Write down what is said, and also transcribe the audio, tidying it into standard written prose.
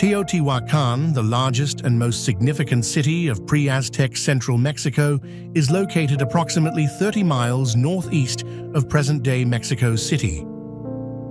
Teotihuacan, the largest and most significant city of pre-Aztec central Mexico, is located approximately 30 miles northeast of present-day Mexico City.